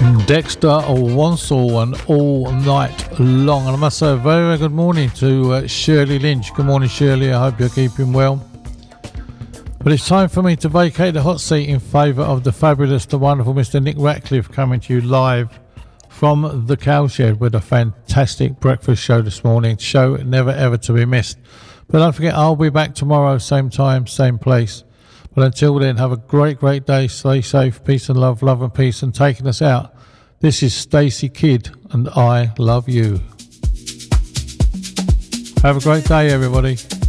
Dexter Wansel and All Night Long. And I must say a very, very good morning to Shirley Lynch. Good morning, Shirley. I hope you're keeping well. But it's time for me to vacate the hot seat in favour of the fabulous, the wonderful Mr. Nick Ratcliffe, coming to you live from the Cowshed with a fantastic breakfast show this morning. Show never ever to be missed. But don't forget, I'll be back tomorrow, same time, same place. But until then, have a great, great day. Stay safe. Peace and love, love and peace. And taking us out, this is Stacey Kidd and I Love You. Have a great day, everybody.